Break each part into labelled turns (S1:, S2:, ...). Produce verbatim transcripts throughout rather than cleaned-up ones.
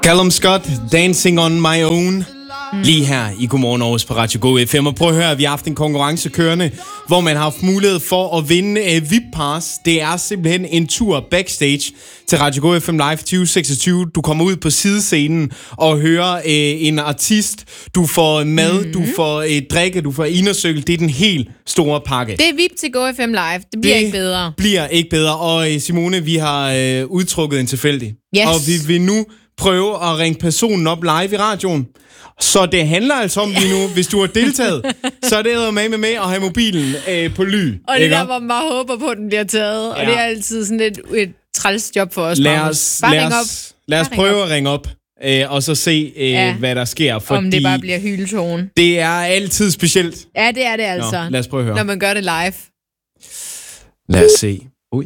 S1: Callum Scott, Dancing on My Own. Mm. Lige her i Godmorgen Aarhus på Radio Go F M. Og prøv at høre, vi har haft en konkurrence kørende, hvor man har haft mulighed for at vinde uh, V I P-pass. Det er simpelthen en tur backstage til Radio Go F M Live tyve seksogtyve. Du kommer ud på sidescenen og hører uh, en artist. Du får mad, mm-hmm. du får uh, drikke, du får indercykel. Det er den helt store pakke.
S2: Det er V I P til Go F M Live. Det bliver
S1: det
S2: ikke bedre.
S1: bliver ikke bedre. Og uh, Simone, vi har uh, udtrukket en tilfældig.
S2: Yes.
S1: Og vi vil nu prøve at ringe personen op live i radioen. Så det handler altså om lige nu, hvis du har deltaget, så er det med med med at have mobilen øh, på ly.
S2: Og det
S1: ikke?
S2: der, hvor man bare håber på, at den bliver taget. Ja. Og det er altid sådan et, et træls job for os.
S1: Lad os,
S2: bare
S1: lad
S2: ring op.
S1: os, lad os
S2: bare
S1: prøve
S2: ring
S1: at ringe op, øh, og så se, øh, ja. hvad der sker. Fordi
S2: om det bare bliver hyletone.
S1: Det er altid specielt.
S2: Ja, det er det altså.
S1: Nå, lad os prøve at høre.
S2: Når man gør det live.
S1: Lad os se. Ui.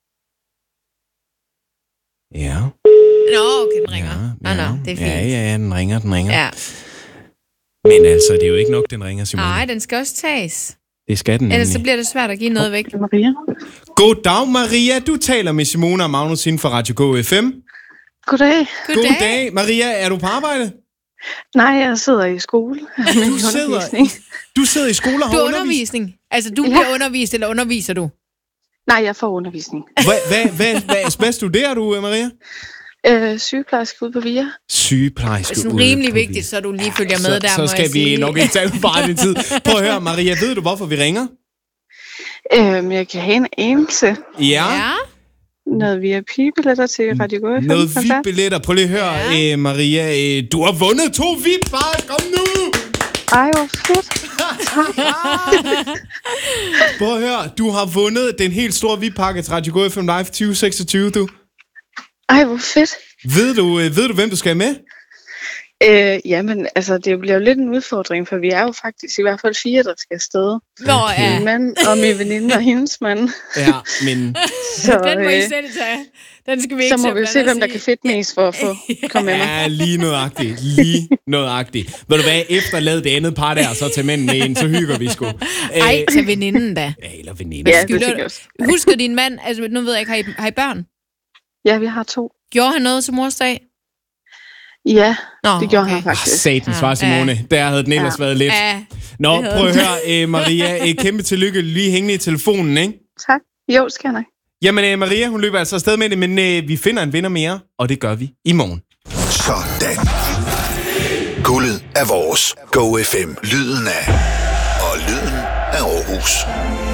S1: Ja.
S2: Nå, okay, den ringer.
S1: Ja,
S2: Nå,
S1: ja,
S2: nå, det er fint.
S1: Ja, ja, den ringer, den ringer.
S2: Ja.
S1: Men altså, det er jo ikke nok, den ringer, Simone.
S2: Nej, den skal også tages.
S1: Det skal den nemlig.
S2: Ellers så bliver det svært at give noget væk.
S3: Maria.
S1: Goddag, Maria. Du taler med Simone og Magnus inden for Radio Go F M.
S3: Goddag.
S2: Goddag.
S1: Goddag. Maria, er du på arbejde?
S3: Nej, jeg sidder i skole.
S1: Du sidder, du sidder i skole og har
S2: Du har
S1: undervisning.
S2: undervisning. Altså, du bliver undervist, eller underviser du?
S3: Nej, jeg får undervisning.
S1: Hvad, hvad, hvad, hvad, hvad studerer du, Maria?
S3: Øh, sygeplejerske ude på V I A.
S1: Sygeplejerske.
S2: Det er sådan rimelig vigtigt, så du lige følger med
S1: så,
S2: der,
S1: så
S2: må
S1: skal
S2: jeg
S1: vi
S2: sige.
S1: nok ikke tage bare den tid. Prøv at høre, Maria, ved du, hvorfor vi ringer?
S3: Øh, jeg kan have en anelse.
S1: Ja.
S2: Ja.
S3: Noget V I P-billetter til Radio Go F M.
S1: Noget V I P-billetter. Prøv lige at høre, ja. øh, Maria. Øh, du har vundet to V I P-pass. Kom nu!
S3: Ej, hvor fedt.
S1: Prøv at høre, du har vundet den helt store V I P-pakke til Radio Go F M Live tyve seksogtyve, du.
S3: Ej, hvor fedt.
S1: Ved du, øh, ved du hvem du skal med?
S3: Øh, jamen, altså, det bliver jo lidt en udfordring, for vi er jo faktisk i hvert fald fire, der skal afsted.
S2: Nå, ja.
S3: Min mand og min veninde og hendes mand.
S1: Ja, men...
S3: Så,
S2: Den må I
S3: øh,
S2: selv tage. Den skal vi ikke
S3: så må vi jo se, hvem der kan fedt mest for at få komme med mig.
S1: Ja, lige nøjagtigt. Lige nøjagtigt. Ved du hvad, efterlad det andet par der, så tag mænden med ind, så hygger vi sgu.
S2: Ej, til veninden da.
S1: Ja, eller veninde.
S3: Ja, det
S2: Skylder
S3: synes
S2: du-
S3: jeg også.
S2: Husker din mand, altså nu ved jeg ikke, har I, har I børn?
S3: Ja, vi har to.
S2: Gjorde han noget til mors dag?
S3: Ja,
S2: Nå,
S3: det gjorde
S2: okay.
S3: han faktisk.
S1: Satans svar, Simone. Der havde den ellers
S3: Ja.
S1: været lidt.
S2: Ja,
S1: Nå,
S2: det havde
S1: prøv at
S2: den.
S1: høre, øh, Maria. Øh, kæmpe tillykke. Lige hængende i telefonen, ikke?
S3: Tak. Jo, skal jeg nok.
S1: Jamen, øh, Maria, hun løber altså afsted med det, men øh, vi finder en vinder mere, og det gør vi i morgen.
S4: Sådan. Guldet er vores. Go F M. Lyden af. Og lyden af Aarhus.